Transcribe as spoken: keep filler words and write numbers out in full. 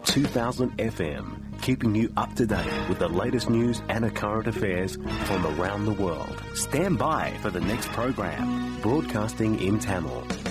two thousand F M, keeping you up to date with the latest news and current affairs from around the world. Stand by for the next program, broadcasting in Tamil.